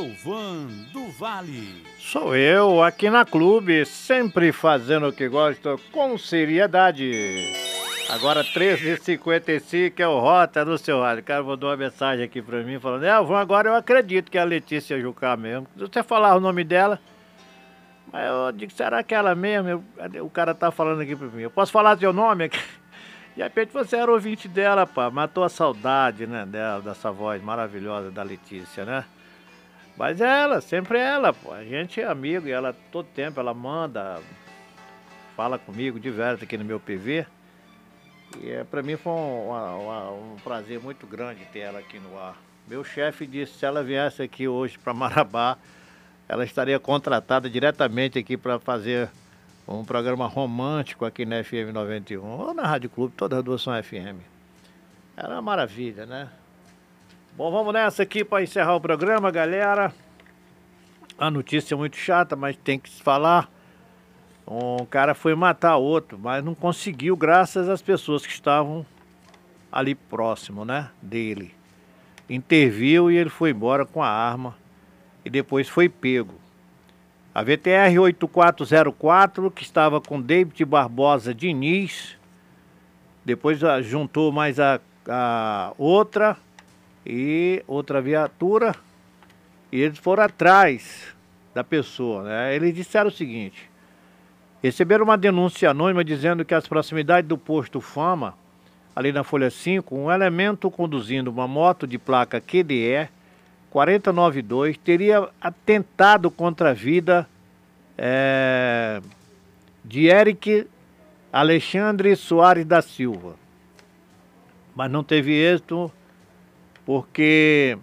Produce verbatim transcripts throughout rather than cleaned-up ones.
Elvan do Vale. Sou eu, aqui na Clube, sempre fazendo o que gosto com seriedade. Agora treze e cinquenta e cinco é o Rota do seu rádio. O cara mandou uma mensagem aqui pra mim falando: Elvan, agora eu acredito que é a Letícia Jucá mesmo. Se você falar o nome dela, mas eu digo, será que é ela mesmo? Eu, o cara tá falando aqui pra mim. Eu posso falar seu nome aqui? De repente você era ouvinte dela, pá. Matou a saudade, né, dela, dessa voz maravilhosa da Letícia, né? Mas é ela, sempre é ela, pô. A gente é amigo e ela, todo tempo, ela manda, fala comigo diverso aqui no meu P V. E é, pra mim foi um, uma- uma- um prazer muito grande ter ela aqui no ar. Meu chefe disse que se ela viesse aqui hoje para Marabá, ela estaria contratada diretamente aqui para fazer um programa romântico aqui na F M noventa e um, ou na Rádio Clube, todas as duas são F M. Era uma maravilha, né? Bom, vamos nessa aqui para encerrar o programa, galera. A notícia é muito chata, mas tem que se falar. Um cara foi matar outro, mas não conseguiu, graças às pessoas que estavam ali próximo, né, dele. Interviu e ele foi embora com a arma e depois foi pego. A V T R oito quatro zero quatro, que estava com David Barbosa Diniz, depois ah, juntou mais a, a outra e outra viatura e eles foram atrás da pessoa, né? Eles disseram o seguinte: receberam uma denúncia anônima dizendo que às proximidades do posto Fama, ali na Folha cinco, um elemento conduzindo uma moto de placa Q D E quatro nove dois teria atentado contra a vida é, de Eric Alexandre Soares da Silva. Mas não teve êxito porque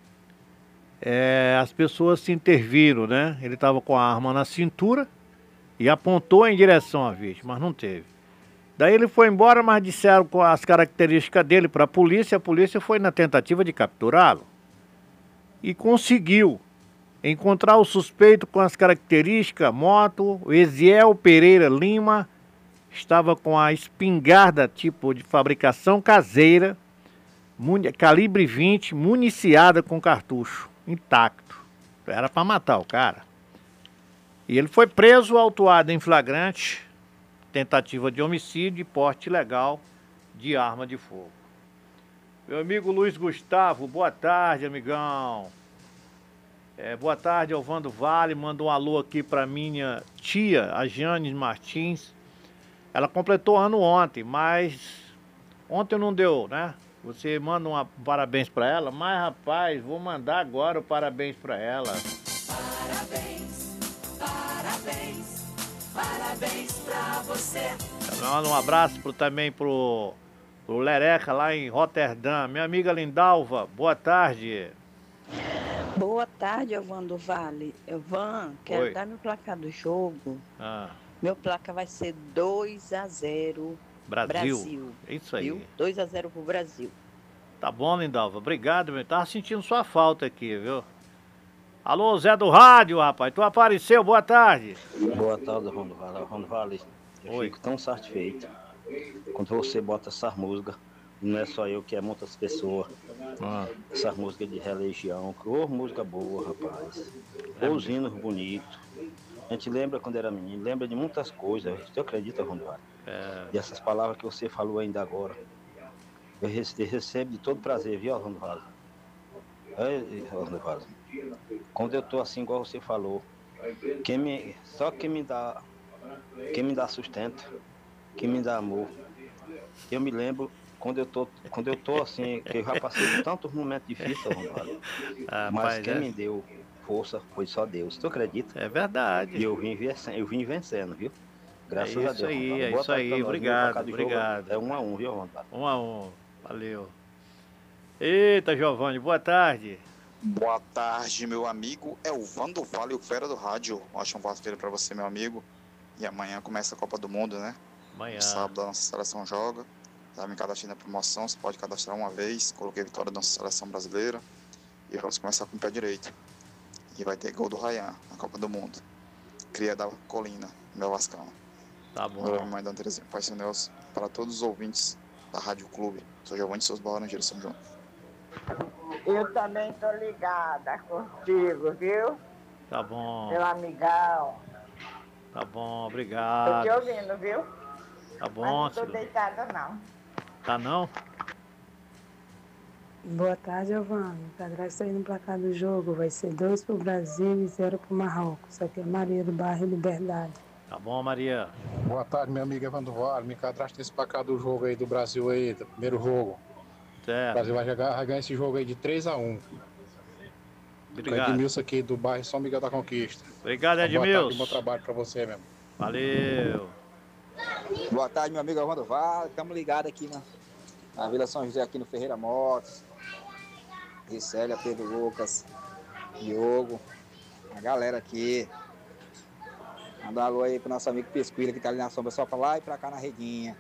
é, as pessoas se interviram, né? Ele estava com a arma na cintura e apontou em direção à vítima, mas não teve. Daí ele foi embora, mas disseram com as características dele para a polícia. A polícia foi na tentativa de capturá-lo e conseguiu encontrar o suspeito com as características: moto, o Eziel Pereira Lima, estava com a espingarda tipo de fabricação caseira, muni- calibre vinte, municiada com cartucho intacto. Era para matar o cara. E ele foi preso, autuado em flagrante, tentativa de homicídio e porte ilegal de arma de fogo. Meu amigo Luiz Gustavo, boa tarde, amigão. É, boa tarde, Elvando Vale. Manda um alô aqui para minha tia, a Jane Martins. Ela completou ano ontem, mas ontem não deu, né? Você manda um parabéns para ela, mas rapaz, vou mandar agora o parabéns para ela. Parabéns, parabéns, parabéns pra você. Manda um abraço pro, também pro, pro Lereca lá em Roterdã. Minha amiga Lindalva, boa tarde. Boa tarde, Elvan do Vale. Elvan, quero Oi. dar meu placar do jogo. Ah, Meu placar vai ser dois a zero Brasil. Brasil. É isso aí. Viu? dois a zero pro Brasil. Tá bom, Lindalva. Obrigado, meu. Tava sentindo sua falta aqui, viu? Alô, Zé do Rádio, rapaz. Tu apareceu, boa tarde. Boa tarde, Rondo Vale. Rondo Vale, eu Oi. fico tão satisfeito quando você bota essas músicas. Não é só eu, que é muitas pessoas. Ah, Essas músicas de religião. Ô, música boa, rapaz. É Ô, hinos bonitos. A gente lembra quando era menino, lembra de muitas coisas. Você acredita, Rondo Vale? é, E essas palavras que você falou ainda agora. Eu rece- recebo de todo prazer, viu, Rondo Vale? É, Rondo Vale. Quando eu tô assim, igual você falou, quem me, só quem me dá, quem me dá sustento, quem me dá amor. Eu me lembro quando eu tô, quando eu tô assim, que eu já passei por tantos momentos difíceis, Rondo Vale. Mas rapaz, quem é, me deu força foi só Deus. Tu acredita? é E verdade. eu vim vencendo, eu vim vencendo, viu? Graças É a isso Deus, aí, Rondo Vale. é Boa isso tarde aí. pra nós. Meu Obrigado, placar do jogo obrigado. é um a um, viu, Rondo Vale? Um a um. Valeu. Eita, Giovanni, boa tarde. Boa tarde, meu amigo Elvan do Vale, o Fera do Rádio. Ótima quarta-feira pra você, meu amigo. E amanhã começa a Copa do Mundo, né? Amanhã. Sábado a nossa seleção joga. Já me cadastrei na promoção, você pode cadastrar uma vez. Coloquei vitória da nossa seleção brasileira. E vamos começar com o pé direito. E vai ter gol do Ryan na Copa do Mundo. Cria da Colina, meu Vascão. Tá bom. Meu irmão da Terezinha, Pai São Nelson, para todos os ouvintes da Rádio Clube. Sou Giovanni Souza Laranjeira, São João. Eu também tô ligada contigo, viu? Tá bom, Meu amigão. tá bom, Tô obrigado. te ouvindo, viu? Tá Mas bom, não tô Ciro. deitada, não. Tá não? Boa tarde, Giovanni. O cadastro aí no placar do jogo vai ser dois pro Brasil e zero pro Marrocos. Aqui é Maria do bairro Liberdade. Tá bom, Maria. Boa tarde, meu amigo Evandro Vale. Me cadastra nesse placar do jogo aí do Brasil aí, do primeiro jogo. O Certo. Brasil vai, jogar, vai ganhar esse jogo aí de três a um. Obrigado. Edmilson aqui do bairro São Miguel da Conquista. Obrigado, Boa tarde, Edmilson. bom trabalho pra você mesmo. Valeu. Boa tarde, meu amigo Evandro Vale. Estamos ligados aqui na, na Vila São José, aqui no Ferreira Motos. Risélia, Pedro Lucas, Diogo, a galera aqui. Manda um alô aí pro nosso amigo Pesquila, que tá ali na sombra, só pra lá e pra cá na redinha.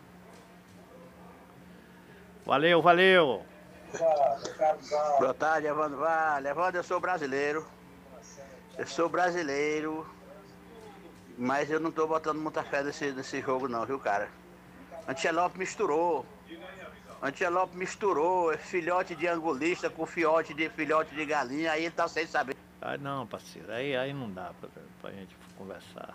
Valeu, valeu. Boa tarde, Evandro Vale. Evandro, eu sou brasileiro. Eu sou brasileiro. Mas eu não tô botando muita fé nesse, nesse jogo não, viu, cara? Ancelotti misturou. Ancelotti misturou filhote de angolista com filhote de, filhote de galinha, aí ele tá sem saber. Ah, não, parceiro, aí, aí não dá pra, pra gente conversar.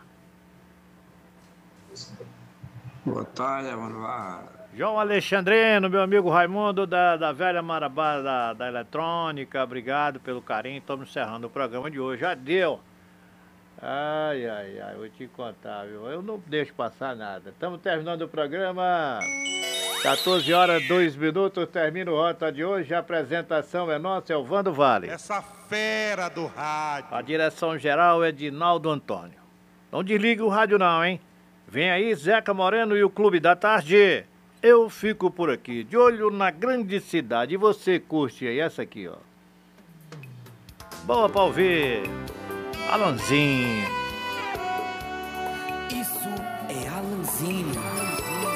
Boa tarde, Evandro Vale. João Alexandrino, meu amigo Raimundo da, da velha Marabá da, da Eletrônica, obrigado pelo carinho. Estamos encerrando o programa de hoje. Já deu. Ai, ai, ai, vou te contar, viu? Eu não deixo passar nada. Estamos terminando o programa. quatorze horas, dois minutos, termina o Rota de hoje. A apresentação é nossa, é o Vando Vale. Essa fera do rádio. A direção geral é de Naldo Antônio. Não desligue o rádio não, hein? Vem aí Zeca Moreno e o Clube da Tarde. Eu fico por aqui, de olho na grande cidade. E você curte aí essa aqui, ó. Boa pra ouvir. Alanzinho. Isso é Alanzinho.